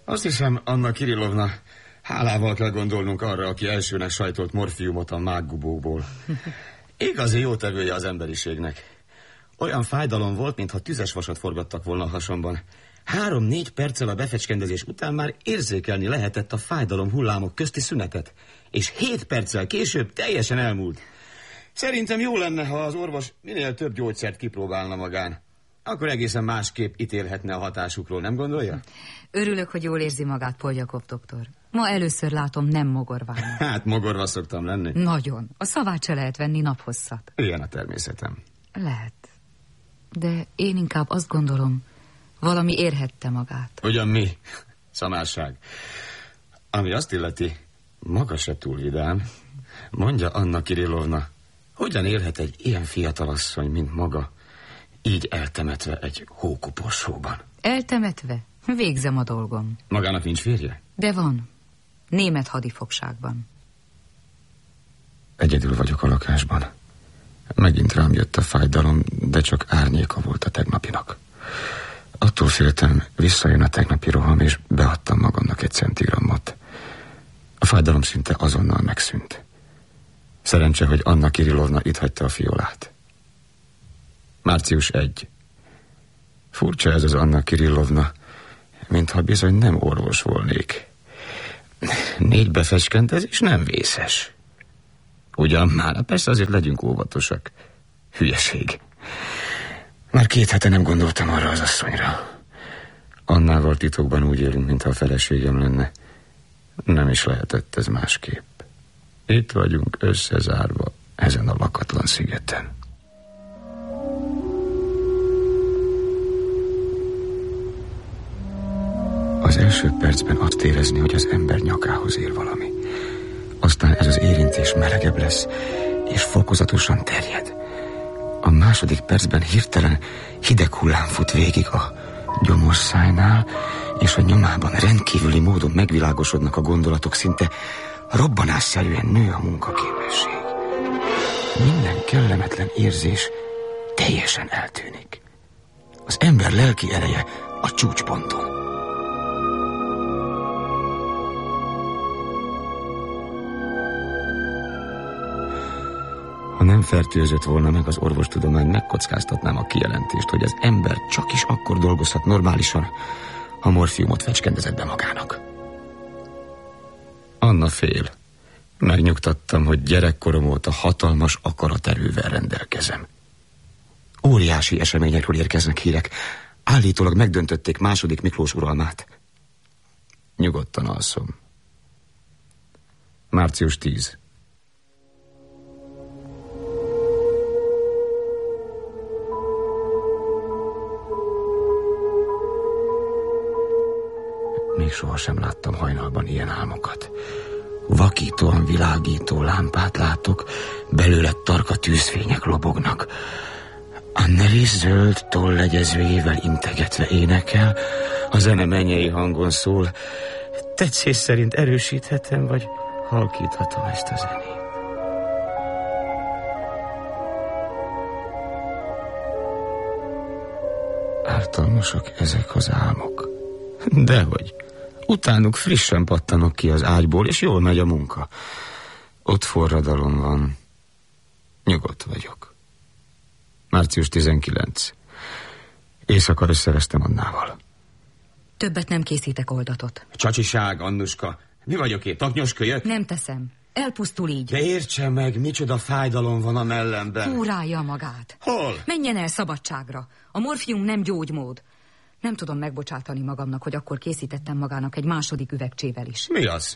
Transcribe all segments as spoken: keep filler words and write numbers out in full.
Azt hiszem, Anna Kirillovna, hálával kell gondolnunk arra, aki elsőnek sajtolt morfiumot a mággubóból. Igazi jótevője az emberiségnek. Olyan fájdalom volt, mintha tüzes vasat forgattak volna a hasomban. Három-négy perccel a befecskendezés után már érzékelni lehetett a fájdalom hullámok közti szünetet. És hét perccel később teljesen elmúlt. Szerintem jó lenne, ha az orvos minél több gyógyszert kipróbálna magán. Akkor egészen másképp ítélhetne a hatásukról, nem gondolja? Örülök, hogy jól érzi magát, Poljakov doktor. Ma először látom, nem mogorvának. Hát mogorva szoktam lenni. Nagyon. A szavát se lehet venni naphosszat. Ilyen a természetem. Lehet. De én inkább azt gondolom, valami érhette magát. Ugyan mi? Szamárság. Ami azt illeti, maga se túl vidám. Mondja Anna Kirillovna, hogyan élhet egy ilyen fiatal asszony, mint maga, így eltemetve egy hókuporsóban? Eltemetve? Végzem a dolgom. Magának nincs férje? De van. Német hadifogságban. Egyedül vagyok a lakásban. Megint rám jött a fájdalom, de csak árnyéka volt a tegnapinak. Attól féltem, visszajön a tegnapi roham, és beadtam magamnak egy centigrammot. A fájdalom szinte azonnal megszűnt. Szerencse, hogy Anna Kirillovna itt hagyta a fiolát. március elseje. Furcsa ez az Anna Kirillovna, mintha bizony nem orvos volnék. Négy befecskendezés nem vészes. Ugyan már, persze azért legyünk óvatosak. Hülyeség. Már két hete nem gondoltam arra az asszonyra. Annával titokban úgy élünk, mintha a feleségem lenne. Nem is lehetett ez másképp. Itt vagyunk összezárva ezen a lakatlan szigeten. Az első percben azt érezni, hogy az ember nyakához ér valami. Aztán ez az érintés melegebb lesz, és fokozatosan terjed. A második percben hirtelen hideg hullám fut végig a gyomorszájnál, és a nyomában rendkívüli módon megvilágosodnak a gondolatok, szinte robbanásszerűen nő a munkaképesség. Minden kellemetlen érzés teljesen eltűnik. Az ember lelki ereje a csúcsponton. Ha nem fertőzött volna meg az orvostudomány, megkockáztatnám a kijelentést, hogy az ember csak is akkor dolgozhat normálisan, ha morfiumot fecskendezett be magának. Anna fél. Megnyugtattam, hogy gyerekkorom óta hatalmas akaraterővel rendelkezem. Óriási eseményekről érkeznek hírek. Állítólag megdöntötték második Miklós uralmát. Nyugodtan alszom. március tizedike. Még sohasem láttam hajnalban ilyen álmokat. Vakítóan világító lámpát látok, belőle tarka tűzfények lobognak. A nevis zöld tollegyezőjével integetve énekel, a zene mennyei hangon szól. Tetszés szerint erősíthetem, vagy halkíthatom ezt a zenét. Ártalmasak ezek az álmok. Dehogy. Utánuk frissen pattanok ki az ágyból, és jól megy a munka. Ott forradalom van. Nyugodt vagyok. március tizenkilencedike. Éjszaka összevesztem Annával. Többet nem készítek oldatot. Csacsiság, Annuska. Mi vagyok én, taknyos kölyök? Nem teszem. Elpusztul így. De értse meg, micsoda fájdalom van a mellemben. Kúrálja magát. Hol? Menjen el szabadságra. A morfium nem gyógymód. Nem tudom megbocsátani magamnak, hogy akkor készítettem magának egy második üvegcsével is. Mi az?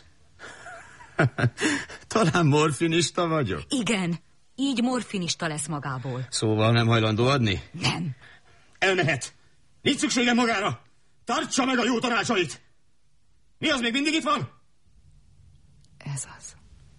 Talán morfinista vagyok? Igen, így morfinista lesz magából. Szóval nem hajlandó adni? Nem. Elmehet. Nincs szükségem magára. Tartsa meg a jó tanácsait. Mi az, még mindig itt van? Ez az.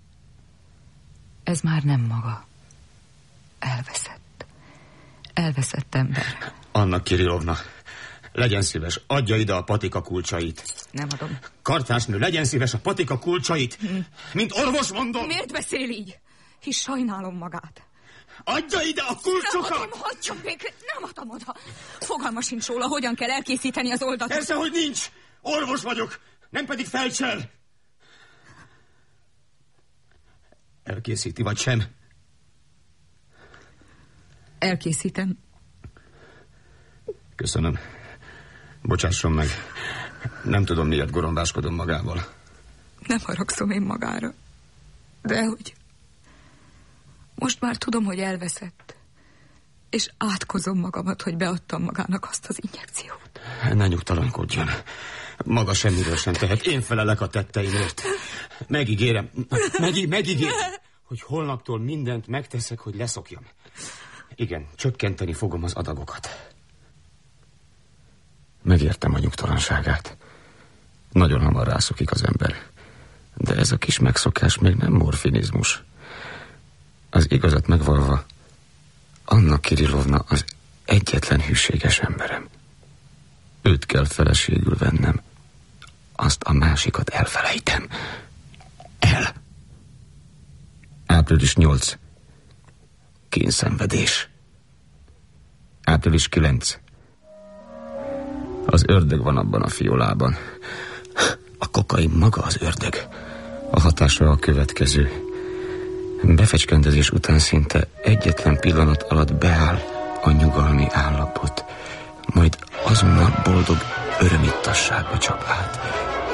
Ez már nem maga. Elveszett. Elveszett ember. Anna Kirillovna, legyen szíves, adja ide a patika kulcsait. Nem adom. Kartársnő, legyen szíves, a patika kulcsait. Hm. Mint orvos mondom. Miért beszél így? Hisz sajnálom magát. Adja ide a kulcsokat! Nem adom, hagyjon végre, nem adom oda. Fogalma sincs róla, hogyan kell elkészíteni az oldatot. Persze, hogy nincs. Orvos vagyok, nem pedig felcsel. Elkészíti, vagy sem? Elkészítem. Köszönöm. Bocsásson meg. Nem tudom, miért gorombáskodom magával. Nem haragszom én magára. Dehogy. Most már tudom, hogy elveszett. És átkozom magamat, hogy beadtam magának azt az injekciót. Ne nyugtalankodjon. Maga semmiről sem tehet. Én felelek a tetteimért. Megígérem, meg, megígérem, hogy holnaptól mindent megteszek, hogy leszokjam. Igen, csökkenteni fogom az adagokat. Megértem a nyugtalanságát. Nagyon hamar rászokik az ember. De ez a kis megszokás még nem morfinizmus. Az igazat megvalva, Anna Kirillovna az egyetlen hűséges emberem. Őt kell feleségül vennem. Azt a másikat elfelejtem. El. április nyolc. Kényszenvedés. április kilenc. Az ördög van abban a fiolában. A kokain maga az ördög. A hatása a következő. Befecskendezés után szinte egyetlen pillanat alatt beáll a nyugalmi állapot, majd azonnal boldog örömittasságba csap át.